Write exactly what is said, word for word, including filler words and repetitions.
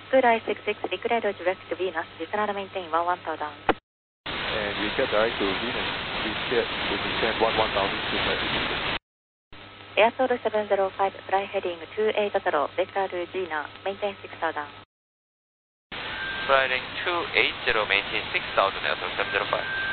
Good I six six, declared direct to Venus, descend and maintain one one down. And we get direct to Venus, we get to descend one one thousand to thirty. Airfield seven zero five, fly heading two eight zero, vector to Gina, maintain six thousand. Flying two eight zero, maintain six thousand, Airfield seven zero five.